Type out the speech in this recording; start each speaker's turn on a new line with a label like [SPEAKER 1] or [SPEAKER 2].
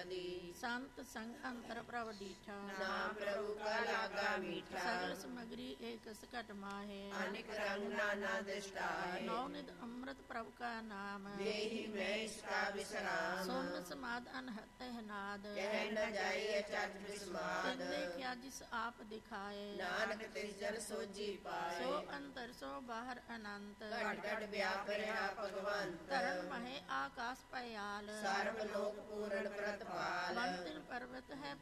[SPEAKER 1] ਕਦੀ।
[SPEAKER 2] ਸੰਤ ਸੰਗ ਅੰਤਰ ਪ੍ਰਭ ਡੀਠਾ,
[SPEAKER 1] ਨਾਮ ਪ੍ਰਭੂ ਕਾ ਲਾਗਾ ਮੀਠਾ।
[SPEAKER 2] ਸਗਲ ਸਮਗਰੀ ਏਕ ਸਕਟ ਮਾਹੇ,
[SPEAKER 1] ਅਨਿਕ ਰੰਗ ਨਾਨਾ ਦ੍ਰਿਸ਼ਟਾਏ।
[SPEAKER 2] ਨੌ ਨਿਧ ਅੰਮ੍ਰਿਤ ਪ੍ਰਭ ਕਾ ਨਾਮ,
[SPEAKER 1] ਦੇਹੀ ਮੈਂ ਇਸਕਾ ਵਿਸਰਾਮ।
[SPEAKER 2] ਸੁਨ ਸਮਾਦ ਅਨਹਤ ਨਾਦ,
[SPEAKER 1] ਕਹਿ ਨ ਜਾਈਏ ਚੱਜ ਬਿਸਮਾਦ।
[SPEAKER 2] ਤਿਨ ਦੇਖਿਆ ਜਿਸ ਆਪ ਦਿਖਾਏ,
[SPEAKER 1] ਨਾਨਕ ਤਿਸ ਜਨ ਸੋਝੀ ਪਾਏ।
[SPEAKER 2] ਸੋ ਅੰਤਰ ਸੋ ਬਾਹਰ ਅਨੰਤ,
[SPEAKER 1] ਘਟ ਘਟ ਵਿਆਪ ਰਿਹਾ ਭਗਵੰਤ।
[SPEAKER 2] ਧਰਨ ਮਹੇ ਆਕਾਸ ਪਇਆਲ,
[SPEAKER 1] ਸਰਬ ਲੋਕ ਪੂਰਨ ਪ੍ਰਤਪਾਲ।
[SPEAKER 2] ਬੰਤਿਨ ਪਰਵਤ ਹੈ